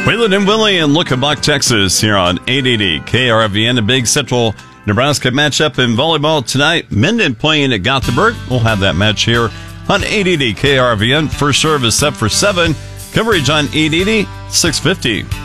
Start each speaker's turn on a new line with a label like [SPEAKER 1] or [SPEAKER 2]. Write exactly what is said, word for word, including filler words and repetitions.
[SPEAKER 1] Waylon and Willie in Lookabout, Texas, here on eight eighty K R V N. A big Central Nebraska matchup in volleyball tonight. Minden playing at Gothenburg. We'll have that match here on eight eighty K R V N. First serve is set for seven. Coverage on eight eighty, six fifty.